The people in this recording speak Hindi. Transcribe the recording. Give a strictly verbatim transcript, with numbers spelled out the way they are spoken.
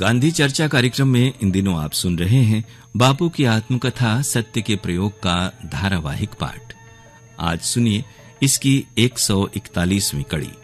गांधी चर्चा कार्यक्रम में इन दिनों आप सुन रहे हैं बापू की आत्मकथा सत्य के प्रयोग का धारावाहिक पाठ। आज सुनिए इसकी एक सौ इकतालीसवीं कड़ी।